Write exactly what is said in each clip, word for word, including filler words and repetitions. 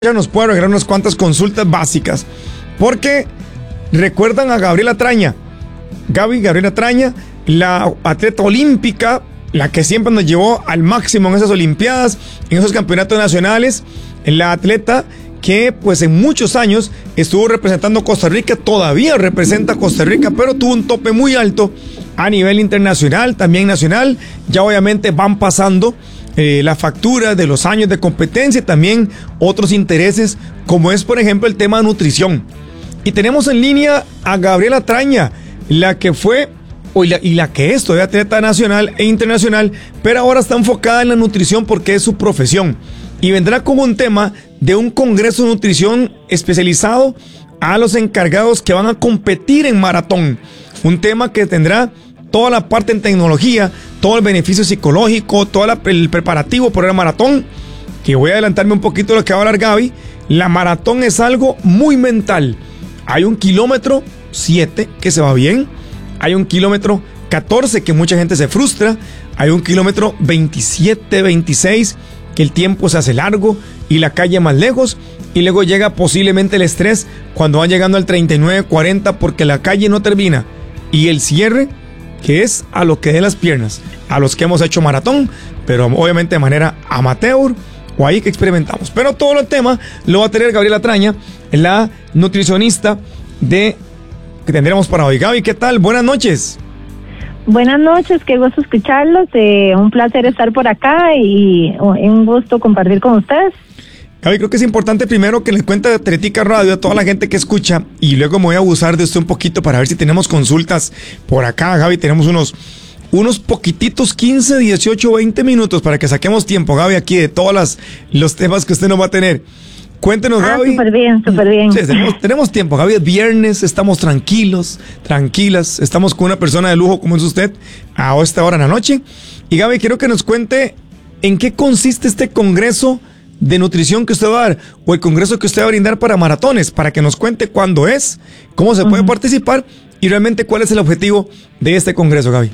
Ya nos puede regalar unas cuantas consultas básicas, porque recuerdan a Gabriela Traña, Gaby, Gabriela Traña, la atleta olímpica, la que siempre nos llevó al máximo en esas olimpiadas, en esos campeonatos nacionales, la atleta que pues en muchos años estuvo representando Costa Rica, todavía representa a Costa Rica, pero tuvo un tope muy alto a nivel internacional, también nacional. Ya obviamente van pasando Eh, la factura de los años de competencia, también otros intereses, como es por ejemplo el tema de nutrición. Y tenemos en línea a Gabriela Traña, la que fue y la, y la que es todavía atleta nacional e internacional, pero ahora está enfocada en la nutrición porque es su profesión. Y vendrá con un tema de un congreso de nutrición especializado a los encargados que van a competir en maratón. Un tema que tendrá toda la parte en tecnología, todo el beneficio psicológico, todo la, el preparativo por el maratón, que voy a adelantarme un poquito de lo que va a hablar Gaby. La maratón es algo muy mental. Hay un kilómetro siete que se va bien, hay un kilómetro catorce que mucha gente se frustra, hay un kilómetro veintisiete, veintiséis que el tiempo se hace largo y la calle más lejos, y luego llega posiblemente el estrés cuando van llegando al treinta y nueve, cuarenta porque la calle no termina, y el cierre, que es a lo que dé las piernas, a los que hemos hecho maratón, pero obviamente de manera amateur o ahí que experimentamos. Pero todo el tema lo va a tener Gabriela Traña, la nutricionista de que tendremos para hoy. Gaby, ¿qué tal? Buenas noches. Buenas noches, qué gusto escucharlos, eh, un placer estar por acá y un gusto compartir con ustedes. Gaby, creo que es importante primero que les cuente de Atletica Radio a toda la gente que escucha, y luego me voy a abusar de usted un poquito para ver si tenemos consultas por acá. Gaby, tenemos unos, unos poquititos, quince, dieciocho, veinte minutos para que saquemos tiempo, Gaby, aquí de todos las, los temas que usted nos va a tener. Cuéntenos, ah, Gaby. Súper bien, súper bien. Sí, tenemos, tenemos tiempo, Gaby, es viernes, estamos tranquilos, tranquilas, estamos con una persona de lujo como es usted a esta hora en la noche. Y Gaby, quiero que nos cuente en qué consiste este congreso de nutrición que usted va a dar, o el congreso que usted va a brindar para maratones, para que nos cuente cuándo es, cómo se puede uh-huh. participar y realmente cuál es el objetivo de este congreso, Gaby.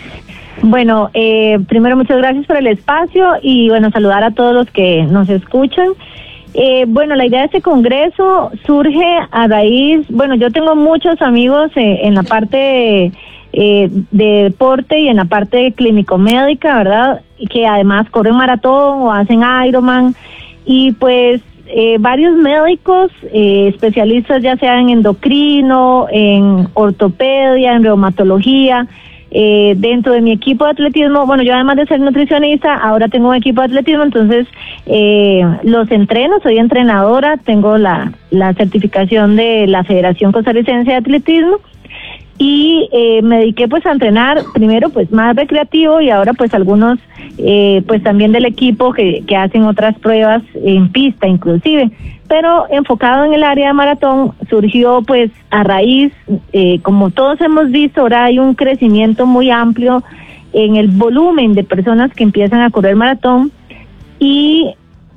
Bueno, eh, primero muchas gracias por el espacio y bueno, saludar a todos los que nos escuchan. Eh, bueno, la idea de este congreso surge a raíz, bueno, yo tengo muchos amigos eh, en la parte de, eh, de deporte y en la parte clínico-médica, ¿verdad? Y que además corren maratón o hacen Ironman, y pues eh, varios médicos, eh, especialistas ya sea en endocrino, en ortopedia, en reumatología. Eh, dentro de mi equipo de atletismo, bueno, yo además de ser nutricionista, ahora tengo un equipo de atletismo, entonces eh, los entreno, soy entrenadora, tengo la, la certificación de la Federación Costarricense de Atletismo, y eh, me dediqué pues a entrenar primero pues más recreativo, y ahora pues algunos eh, pues también del equipo que, que hacen otras pruebas en pista inclusive, pero enfocado en el área de maratón. Surgió pues a raíz, eh, como todos hemos visto, ahora hay un crecimiento muy amplio en el volumen de personas que empiezan a correr maratón, y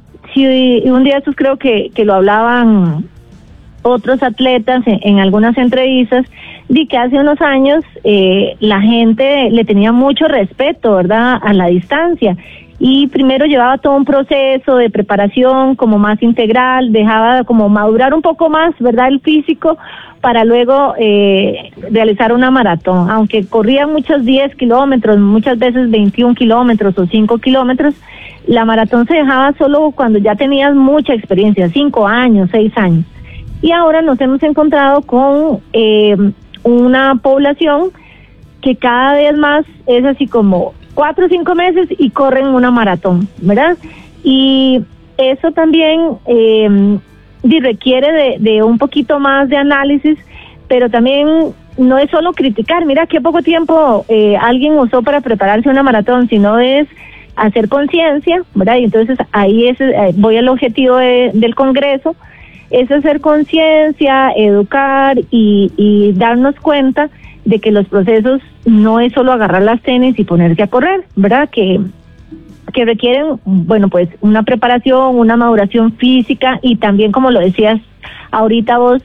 si un día estos creo que, que lo hablaban otros atletas en, en algunas entrevistas, di que hace unos años eh, la gente le tenía mucho respeto, ¿verdad?, a la distancia, y primero llevaba todo un proceso de preparación como más integral, dejaba como madurar un poco más, ¿verdad?, el físico, para luego eh, realizar una maratón. Aunque corrían muchos diez kilómetros, muchas veces veintiún kilómetros o cinco kilómetros, la maratón se dejaba solo cuando ya tenías mucha experiencia, cinco años, seis años. Y ahora nos hemos encontrado con eh, una población que cada vez más es así como cuatro o cinco meses y corren una maratón, ¿verdad? Y eso también eh, requiere de, de un poquito más de análisis, pero también no es solo criticar, mira qué poco tiempo eh, alguien usó para prepararse una maratón, sino es hacer conciencia, ¿verdad? Y entonces ahí es, eh, voy al objetivo de, del congreso, es hacer conciencia, educar y, y darnos cuenta de que los procesos no es solo agarrar las tenis y ponerse a correr, ¿verdad? Que, que requieren, bueno, pues una preparación, una maduración física, y también, como lo decías ahorita vos,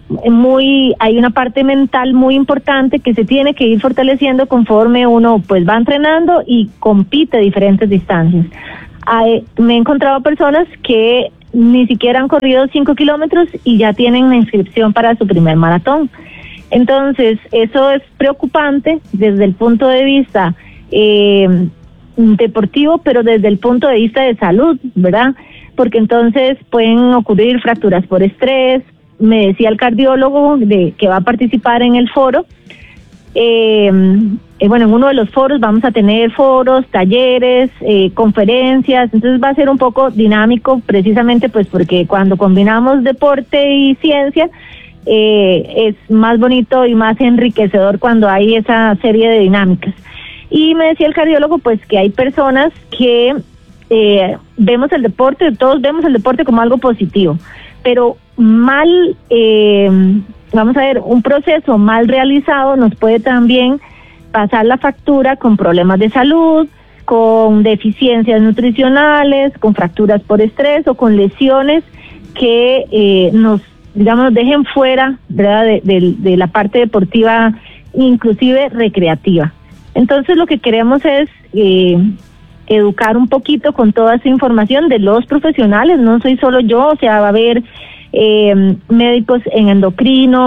muy hay una parte mental muy importante que se tiene que ir fortaleciendo conforme uno pues va entrenando y compite a diferentes distancias. Hay, me he encontrado personas que ni siquiera han corrido cinco kilómetros y ya tienen la inscripción para su primer maratón. Entonces, eso es preocupante desde el punto de vista eh, deportivo, pero desde el punto de vista de salud, ¿verdad? Porque entonces pueden ocurrir fracturas por estrés. Me decía el cardiólogo de que va a participar en el foro. Eh, eh, bueno, en uno de los foros vamos a tener foros, talleres, eh, conferencias, entonces va a ser un poco dinámico, precisamente pues porque cuando combinamos deporte y ciencia, eh, es más bonito y más enriquecedor cuando hay esa serie de dinámicas. Y me decía el cardiólogo pues que hay personas que eh, vemos el deporte, todos vemos el deporte como algo positivo, pero mal, eh, vamos a ver, un proceso mal realizado nos puede también pasar la factura con problemas de salud, con deficiencias nutricionales, con fracturas por estrés o con lesiones que eh, nos, digamos, nos dejen fuera, ¿verdad?, de, de, de la parte deportiva, inclusive recreativa. Entonces lo que queremos es eh, educar un poquito con toda esa información de los profesionales, no soy solo yo, o sea, va a haber eh, médicos en endocrino,